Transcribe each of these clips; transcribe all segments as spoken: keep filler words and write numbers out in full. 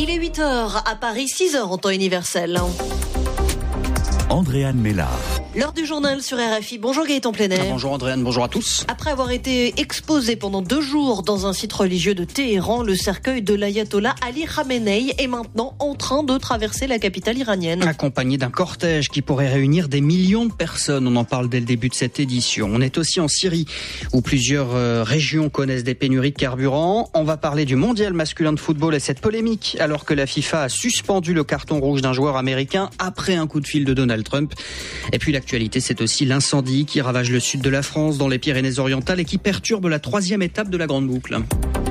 Il est huit heures à Paris, six heures en temps universel. Andréane Mélard. L'heure du journal sur R F I. Bonjour Gaëtan Plenay. Ah, bonjour Andréane, bonjour à tous. Après avoir été exposé pendant deux jours dans un site religieux de Téhéran, le cercueil de l'ayatollah Ali Khamenei est maintenant en train de traverser la capitale iranienne. Accompagné d'un cortège qui pourrait réunir des millions de personnes. On en parle dès le début de cette édition. On est aussi en Syrie, où plusieurs euh, régions connaissent des pénuries de carburant. On va parler du mondial masculin de football et cette polémique, alors que la FIFA a suspendu le carton rouge d'un joueur américain après un coup de fil de Donald Trump. Et puis l'actualité, c'est aussi l'incendie qui ravage le sud de la France, dans les Pyrénées-Orientales, et qui perturbe la troisième étape de la Grande Boucle.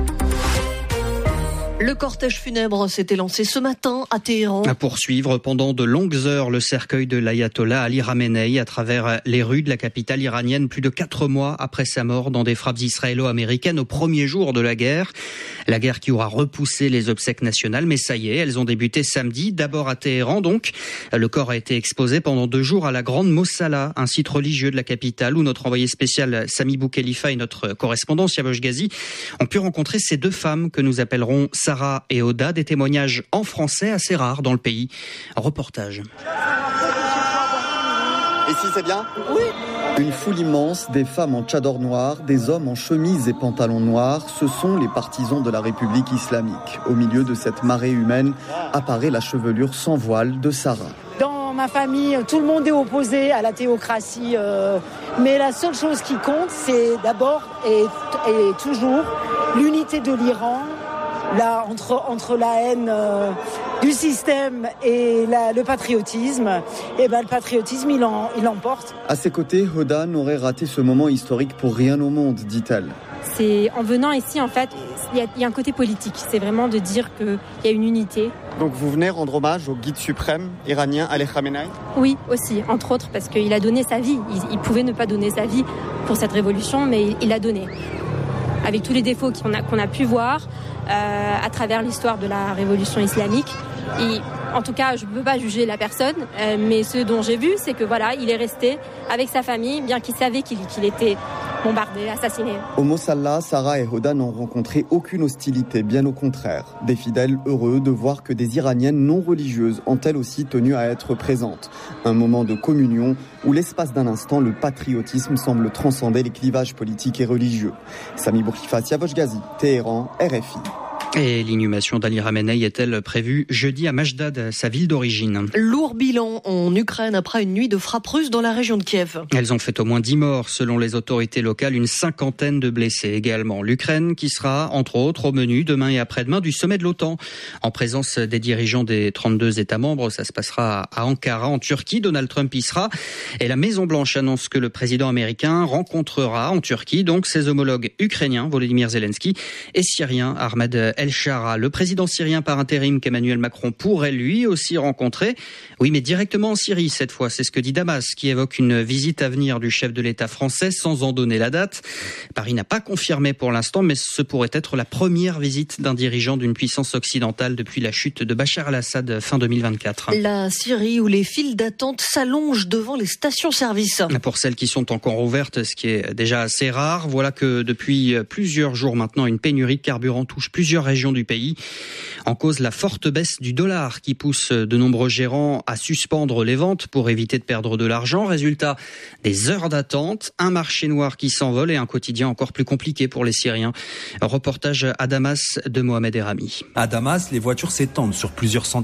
Le cortège funèbre s'était lancé ce matin à Téhéran. À poursuivre pendant de longues heures le cercueil de l'ayatollah Ali Khamenei à travers les rues de la capitale iranienne, plus de quatre mois après sa mort dans des frappes israélo-américaines au premier jour de la guerre. La guerre qui aura repoussé les obsèques nationales, mais ça y est, elles ont débuté samedi, d'abord à Téhéran donc. Le corps a été exposé pendant deux jours à la Grande Mossala, un site religieux de la capitale où notre envoyé spécial Sami Boukhelifa et notre correspondant Siavosh Ghazi ont pu rencontrer ces deux femmes que nous appellerons Sarah et Oda, des témoignages en français assez rares dans le pays. Reportage. Ici c'est bien ? Oui. Une foule immense, des femmes en tchador noir, des hommes en chemise et pantalons noirs, ce sont les partisans de la République islamique. Au milieu de cette marée humaine apparaît la chevelure sans voile de Sarah. Dans ma famille, tout le monde est opposé à la théocratie, euh, mais la seule chose qui compte, c'est d'abord et, et toujours l'unité de l'Iran. Là, entre, entre la haine euh, du système et la, le patriotisme, et ben, le patriotisme, il, en, il emporte. À ses côtés, Hoda n'aurait raté ce moment historique pour rien au monde, dit-elle. C'est, en venant ici, en fait, il y, y a un côté politique. C'est vraiment de dire qu'il y a une unité. Donc vous venez rendre hommage au guide suprême iranien Ali Khamenei ? Oui, aussi, entre autres, parce qu'il a donné sa vie. Il, il pouvait ne pas donner sa vie pour cette révolution, mais il, il l'a donné. Avec tous les défauts qu'on a, qu'on a pu voir euh, à travers l'histoire de la révolution islamique. Et, en tout cas, je ne peux pas juger la personne, euh, mais ce dont j'ai vu, c'est que voilà, il est resté avec sa famille, bien qu'il savait qu'il, qu'il était bombardé, assassiné. Au Mossala, Sarah et Hoda n'ont rencontré aucune hostilité, bien au contraire. Des fidèles heureux de voir que des Iraniennes non religieuses ont elles aussi tenu à être présentes. Un moment de communion où l'espace d'un instant, le patriotisme semble transcender les clivages politiques et religieux. Sami Boukhelifa, Siavosh Ghazi, Téhéran, R F I. Et l'inhumation d'Ali Khamenei est-elle prévue jeudi à Majdad, sa ville d'origine. Lourd bilan en Ukraine après une nuit de frappes russes dans la région de Kiev. Elles ont fait au moins dix morts selon les autorités locales, une cinquantaine de blessés également. L'Ukraine qui sera entre autres au menu demain et après-demain du sommet de l'OTAN. En présence des dirigeants des trente-deux États membres, ça se passera à Ankara en Turquie. Donald Trump y sera et la Maison-Blanche annonce que le président américain rencontrera en Turquie donc ses homologues ukrainiens Volodymyr Zelensky et syriens Ahmed El-Shara. Le président syrien par intérim qu'Emmanuel Macron pourrait lui aussi rencontrer. Oui, mais directement en Syrie cette fois. C'est ce que dit Damas, qui évoque une visite à venir du chef de l'État français sans en donner la date. Paris n'a pas confirmé pour l'instant, mais ce pourrait être la première visite d'un dirigeant d'une puissance occidentale depuis la chute de Bachar el-Assad fin deux mille vingt-quatre. La Syrie où les files d'attente s'allongent devant les stations-service. Pour celles qui sont encore ouvertes, ce qui est déjà assez rare, voilà que depuis plusieurs jours maintenant, une pénurie de carburant touche plusieurs régions du pays. En cause, la forte baisse du dollar qui pousse de nombreux gérants à suspendre les ventes pour éviter de perdre de l'argent. Résultat, des heures d'attente, un marché noir qui s'envole et un quotidien encore plus compliqué pour les Syriens. Reportage à Damas de Mohamed Erami. À Damas, les voitures s'étendent sur plusieurs centaines